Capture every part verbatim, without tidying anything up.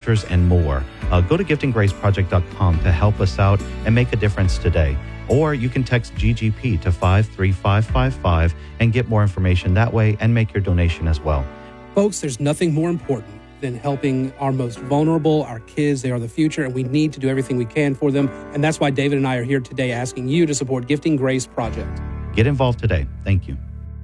vouchers, and more. Uh, go to gifting grace project dot com to help us out and make a difference today. Or you can text G G P to five three five five five and get more information that way and make your donation as well. Folks, there's nothing more important than helping our most vulnerable, our kids. They are the future, and we need to do everything we can for them. And that's why David and I are here today asking you to support Gifting Grace Project. Get involved today. Thank you.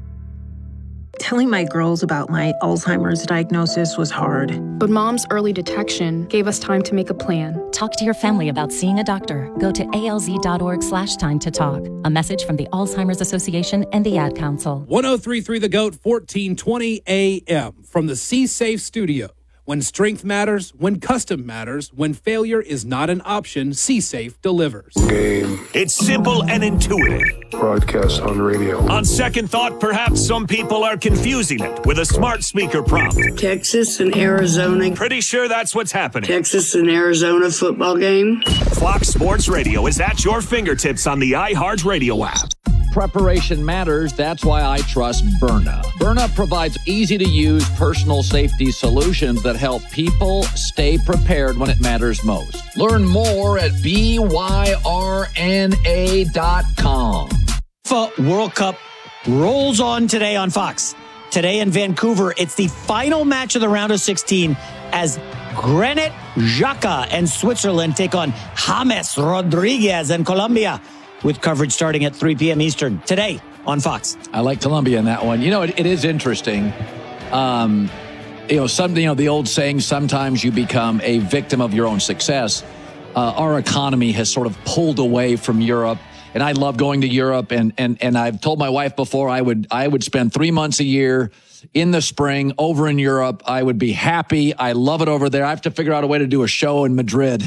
Telling my girls about my Alzheimer's diagnosis was hard. But Mom's early detection gave us time to make a plan. Talk to your family about seeing a doctor. Go to alz.org slash time to talk. A message from the Alzheimer's Association and the Ad Council. one oh three point three The Goat, fourteen twenty A M from the C-Safe studio. When strength matters, when custom matters, when failure is not an option, C-Safe delivers. Game. It's simple and intuitive. Broadcast on radio. On second thought, perhaps some people are confusing it with a smart speaker prompt. Texas and Arizona. Pretty sure that's what's happening. Texas and Arizona football game. Fox Sports Radio is at your fingertips on the iHeartRadio app. Preparation matters. That's why I trust Byrna. Byrna provides easy-to-use personal safety solutions that help people stay prepared when it matters most. Learn more at B Y R N A dot com. FIFA World Cup rolls on today on Fox. Today in Vancouver, it's the final match of the round of sixteen as Granit Xhaka and Switzerland take on James Rodriguez and Colombia, with coverage starting at three p.m. Eastern today on Fox. I like Colombia in that one. You know, it, it is interesting. Um, you know, some, you know, the old saying, sometimes you become a victim of your own success. Uh, our economy has sort of pulled away from Europe, and I love going to Europe. And and and I've told my wife before I would I would spend three months a year in the spring over in Europe. I would be happy. I love it over there. I have to figure out a way to do a show in Madrid,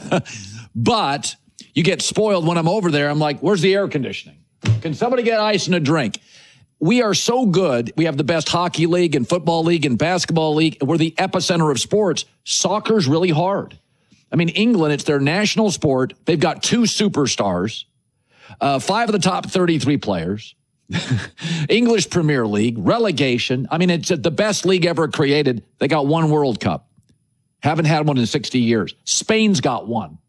but you get spoiled when I'm over there. I'm like, where's the air conditioning? Can somebody get ice and a drink? We are so good. We have the best hockey league and football league and basketball league. We're the epicenter of sports. Soccer's really hard. I mean, England, it's their national sport. They've got two superstars, uh, five of the top thirty-three players, English Premier League, relegation. I mean, it's the best league ever created. They got one World Cup. Haven't had one in sixty years. Spain's got one.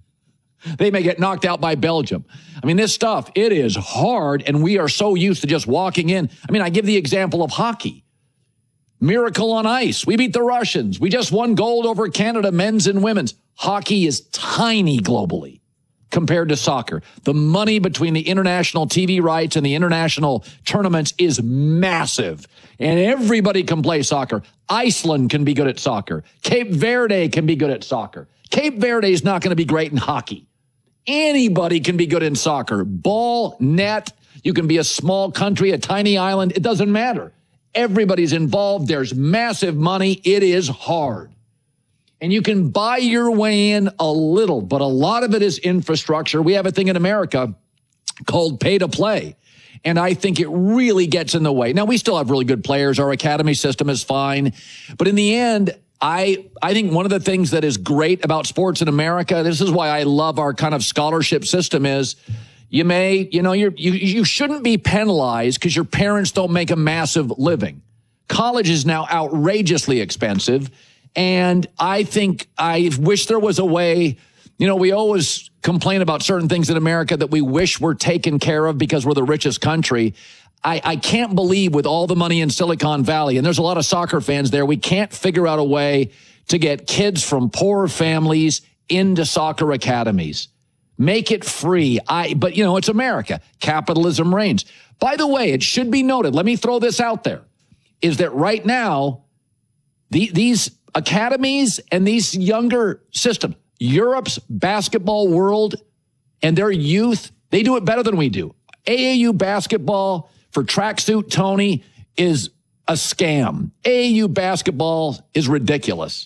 They may get knocked out by Belgium. I mean, this stuff, it is hard, and we are so used to just walking in. I mean, I give the example of hockey. Miracle on ice. We beat the Russians. We just won gold over Canada, men's and women's. Hockey is tiny globally compared to soccer. The money between the international T V rights and the international tournaments is massive, and everybody can play soccer. Iceland can be good at soccer. Cape Verde can be good at soccer. Cape Verde is not going to be great in hockey. Anybody can be good in soccer. Ball, net, you can be a small country, a tiny island. It doesn't matter. Everybody's involved. There's massive money. It is hard. And you can buy your way in a little, but a lot of it is infrastructure. We have a thing in America called pay to play. And I think it really gets in the way. Now, we still have really good players. Our academy system is fine. But in the end, I I think one of the things that is great about sports in America, this is why I love our kind of scholarship system, is you may, you know, you're, you you shouldn't be penalized because your parents don't make a massive living. College is now outrageously expensive. And I think I wish there was a way, you know, we always complain about certain things in America that we wish were taken care of because we're the richest country. I, I can't believe with all the money in Silicon Valley, and there's a lot of soccer fans there, we can't figure out a way to get kids from poor families into soccer academies. Make it free. I, but, you know, it's America. Capitalism reigns. By the way, it should be noted, let me throw this out there, is that right now, the, these academies and these younger systems, Europe's basketball world and their youth, they do it better than we do. A A U basketball for Tracksuit Tony is a scam. A A U basketball is ridiculous.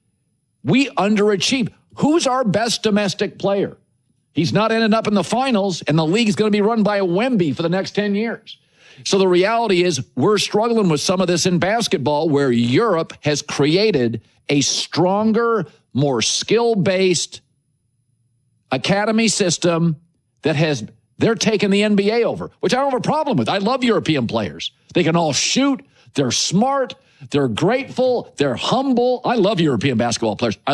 We underachieve. Who's our best domestic player? He's not ending up in the finals, and the league's going to be run by a Wemby for the next ten years. So the reality is we're struggling with some of this in basketball where Europe has created a stronger, more skill-based academy system that has, they're taking the N B A over, which I don't have a problem with. I love European players. They can all shoot. They're smart. They're grateful. They're humble. I love European basketball players. I